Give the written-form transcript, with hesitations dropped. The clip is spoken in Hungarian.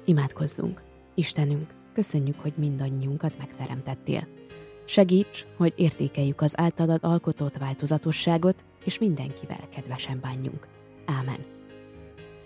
Imádkozzunk! Istenünk, köszönjük, hogy mindannyiunkat megteremtettél. Segíts, hogy értékeljük az általad alkotott változatosságot, és mindenkivel kedvesen bánjunk. Ámen.